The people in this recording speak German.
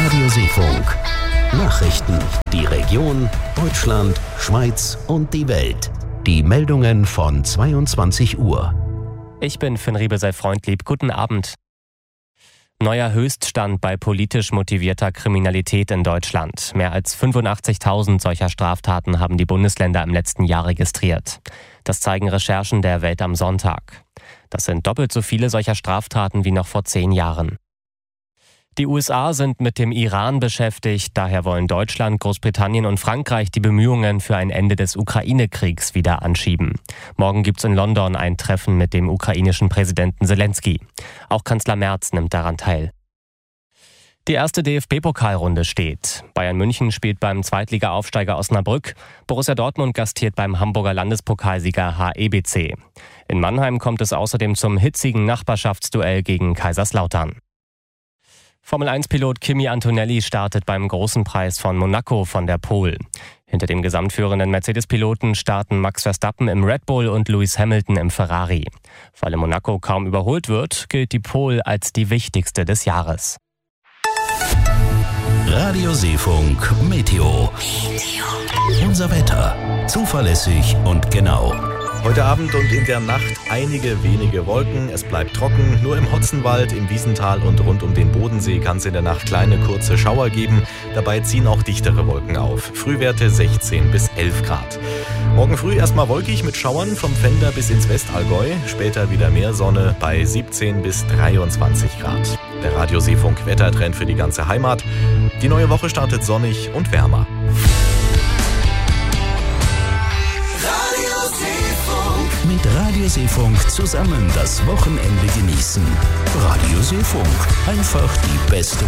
Radio Seefunk. Nachrichten, die Region, Deutschland, Schweiz und die Welt. Die Meldungen von 22 Uhr. Ich bin Finn Riebesey-Freundlieb. Guten Abend. Neuer Höchststand bei politisch motivierter Kriminalität in Deutschland. Mehr als 85.000 solcher Straftaten haben die Bundesländer im letzten Jahr registriert. Das zeigen Recherchen der Welt am Sonntag. Das sind doppelt so viele solcher Straftaten wie noch vor 10 Jahren. Die USA sind mit dem Iran beschäftigt, daher wollen Deutschland, Großbritannien und Frankreich die Bemühungen für ein Ende des Ukraine-Kriegs wieder anschieben. Morgen gibt's in London ein Treffen mit dem ukrainischen Präsidenten Zelensky. Auch Kanzler Merz nimmt daran teil. Die erste DFB-Pokalrunde steht. Bayern München spielt beim Zweitliga-Aufsteiger Osnabrück. Borussia Dortmund gastiert beim Hamburger Landespokalsieger HEBC. In Mannheim kommt es außerdem zum hitzigen Nachbarschaftsduell gegen Kaiserslautern. Formel-1-Pilot Kimi Antonelli startet beim Großen Preis von Monaco von der Pole. Hinter dem gesamtführenden Mercedes-Piloten starten Max Verstappen im Red Bull und Lewis Hamilton im Ferrari. Weil in Monaco kaum überholt wird, gilt die Pole als die wichtigste des Jahres. Radio Seefunk Meteo. Unser Wetter. Zuverlässig und genau. Heute Abend und in der Nacht einige wenige Wolken. Es bleibt trocken. Nur im Hotzenwald, im Wiesental und rund um den Bodensee kann es in der Nacht kleine, kurze Schauer geben. Dabei ziehen auch dichtere Wolken auf. Frühwerte 16 bis 11 Grad. Morgen früh erstmal wolkig mit Schauern vom Fender bis ins Westallgäu. Später wieder mehr Sonne bei 17 bis 23 Grad. Der Radio Seefunk Wettertrend für die ganze Heimat. Die neue Woche startet sonnig und wärmer. Mit Radio Seefunk zusammen das Wochenende genießen. Radio Seefunk. Einfach die beste